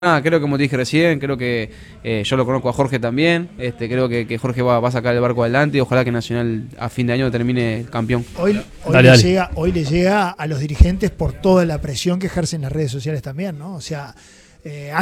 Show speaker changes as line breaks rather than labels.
Creo que como te dije recién, creo que yo lo conozco a Jorge también, creo que Jorge va a sacar el barco adelante y ojalá que Nacional a fin de año termine campeón.
Hoy le llega a los dirigentes por toda la presión que ejercen las redes sociales también, ¿no? O sea,